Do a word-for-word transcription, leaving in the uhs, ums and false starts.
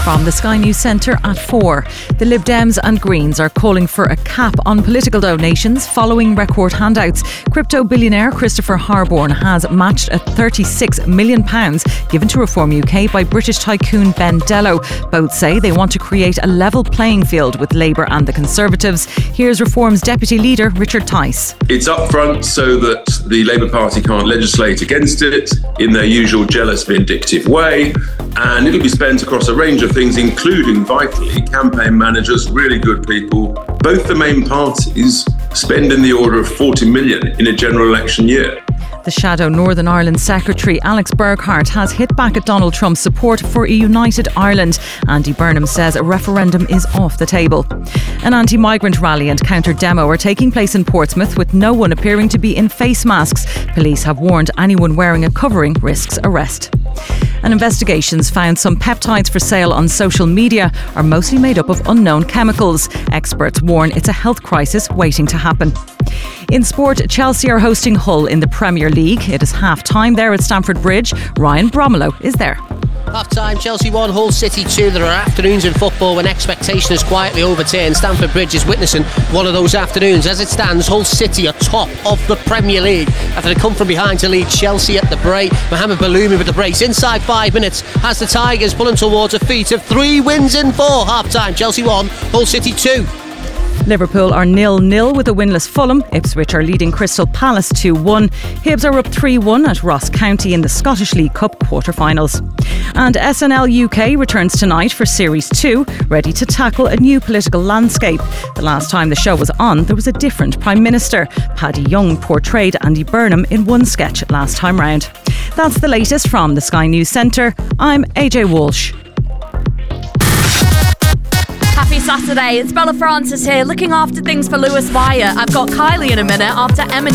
from the Sky News Centre at four. The Lib Dems and Greens are calling for a cap on political donations following record handouts. Crypto billionaire Christopher Harborne has matched a thirty-six million pounds given to Reform U K by British tycoon Ben Dello. Both say they want to create a level playing field with Labour and the Conservatives. Here's Reform's deputy leader Richard Tice. It's up front so that the Labour Party can't legislate against it in their usual jealous, vindictive way, and it'll be spent across a range of things, including, vitally, campaign managers, really good people. Both the main parties spend in the order of forty million in a general election year. The shadow Northern Ireland Secretary Alex Burghart has hit back at Donald Trump's support for a united Ireland. Andy Burnham says a referendum is off the table. An anti-migrant rally and counter-demo are taking place in Portsmouth with no one appearing to be in face masks. Police have warned anyone wearing a covering risks arrest. And investigations found some peptides for sale on social media are mostly made up of unknown chemicals. Experts warn it's a health crisis waiting to happen. In sport, Chelsea are hosting Hull in the Premier League. It is half-time there at Stamford Bridge. Ryan Bromelo is there. Half-time, Chelsea one, Hull City two. There are afternoons in football when expectation is quietly overturned. Stamford Bridge is witnessing one of those afternoons. As it stands, Hull City are top of the Premier League after they come from behind to lead Chelsea at the break. Mohamed Baloumi with the brace inside five minutes has the Tigers pulling towards a feat of three wins in four. Half-time, Chelsea one, Hull City two. Liverpool are nil nil with a winless Fulham. Ipswich are leading Crystal Palace two one. Hibs are up three one at Ross County in the Scottish League Cup quarter-finals. And S N L U K returns tonight for Series two, ready to tackle a new political landscape. The last time the show was on, there was a different Prime Minister. Paddy Young portrayed Andy Burnham in one sketch last time round. That's the latest from the Sky News Centre. I'm A J Walsh. Happy Saturday, it's Bella Francis here, looking after things for Lewis Wire. I've got Kylie in a minute after Eminem.